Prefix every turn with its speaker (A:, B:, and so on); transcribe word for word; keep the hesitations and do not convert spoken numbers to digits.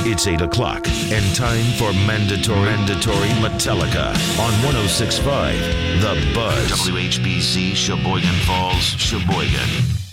A: It's eight o'clock and time for mandatory, mandatory Metallica on one oh six point five The Buzz.
B: W H B C, Sheboygan Falls, Sheboygan.